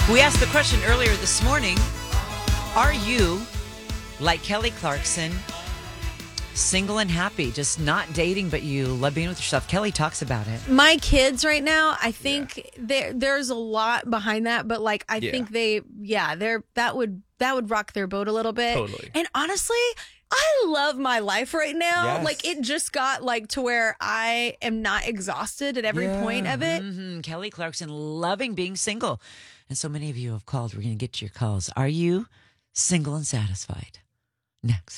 We asked the question earlier this morning, are you, like Kelly Clarkson, single and happy, just not dating, but you love being with yourself? Kelly talks about it. My kids right now, I think there's a lot behind that, but like I think that would rock their boat a little bit. Totally. And honestly, I love my life right now. Yes. Like it just got like to where I am not exhausted at every point of it. Mm-hmm. Kelly Clarkson loving being single. And so many of you have called. We're going to get to your calls. Are you single and satisfied? Next.